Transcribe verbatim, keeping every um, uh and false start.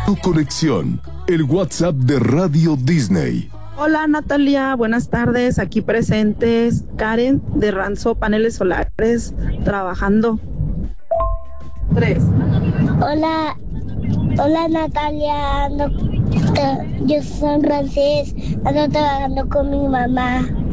Tu conexión, el WhatsApp de Radio Disney. Hola Natalia, buenas tardes, aquí presentes Karen de Ranzo Paneles Solares, trabajando. Tres. Hola, hola Natalia, ando, yo soy Francés, ando trabajando con mi mamá.